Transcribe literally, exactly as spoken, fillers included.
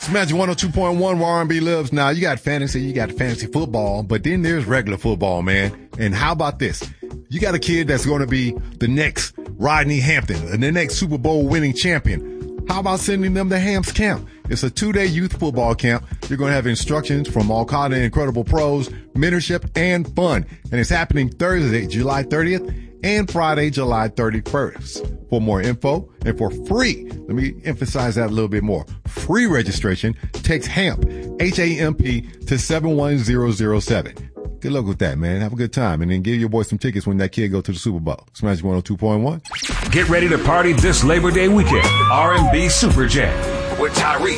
It's Magic one oh two point one where R and B lives. Now, you got fantasy, you got fantasy football, but then there's regular football, man. And how about this? You got a kid that's going to be the next Rodney Hampton and the next Super Bowl winning champion. How about sending them to Hamps Camp? It's a two-day youth football camp. You're going to have instructions from all kind of incredible pros, mentorship, and fun. And it's happening Thursday, July thirtieth, and Friday, July thirty-first. For more info and for free, let me emphasize that a little bit more. Free registration, text HAMP, H A M P, to seven one zero zero seven. Good luck with that, man. Have a good time. And then give your boy some tickets when that kid go to the Super Bowl. Smash one oh two point one. Get ready to party this Labor Day weekend. R and B Super Jam with Tyrese.